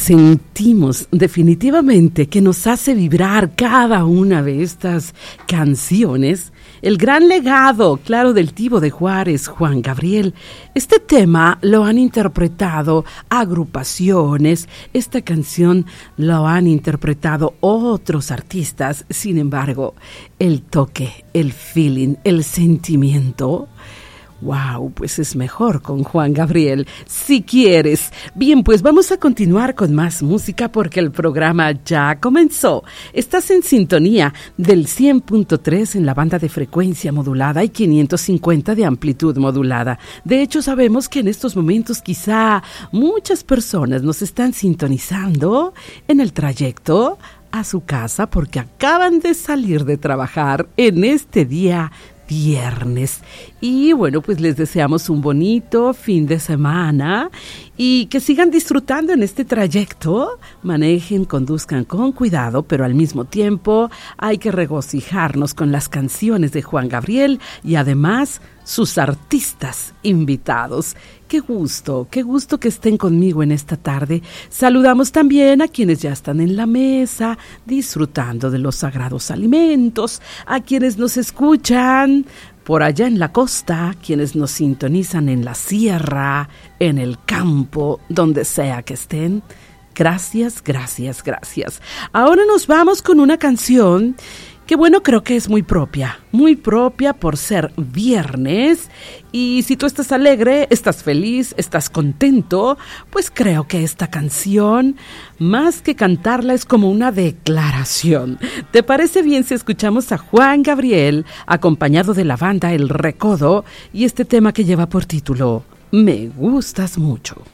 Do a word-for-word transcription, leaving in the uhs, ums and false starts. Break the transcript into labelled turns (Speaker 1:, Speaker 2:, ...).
Speaker 1: sentimos definitivamente que nos hace vibrar cada una de estas canciones el gran legado, claro, del Tivo de Juárez, Juan Gabriel. Este tema lo han interpretado agrupaciones, esta canción lo han interpretado otros artistas. Sin embargo, el toque, el feeling, el sentimiento, wow, pues es mejor con Juan Gabriel, si quieres. Bien, pues vamos a continuar con más música porque el programa ya comenzó. Estás en sintonía del cien punto tres en la banda de frecuencia modulada y quinientos cincuenta de amplitud modulada. De hecho, sabemos que en estos momentos quizá muchas personas nos están sintonizando en el trayecto a su casa porque acaban de salir de trabajar en este día viernes. Y bueno, pues les deseamos un bonito fin de semana y que sigan disfrutando en este trayecto. Manejen, conduzcan con cuidado, pero al mismo tiempo hay que regocijarnos con las canciones de Juan Gabriel y además sus artistas invitados. Qué gusto, qué gusto que estén conmigo en esta tarde. Saludamos también a quienes ya están en la mesa, disfrutando de los sagrados alimentos, a quienes nos escuchan por allá en la costa, quienes nos sintonizan en la sierra, en el campo, donde sea que estén. Gracias, gracias, gracias. Ahora nos vamos con una canción que bueno, creo que es muy propia, muy propia por ser viernes. Y si tú estás alegre, estás feliz, estás contento, pues creo que esta canción, más que cantarla, es como una declaración. ¿Te parece bien si escuchamos a Juan Gabriel, acompañado de la banda El Recodo, y este tema que lleva por título Me Gustas Mucho?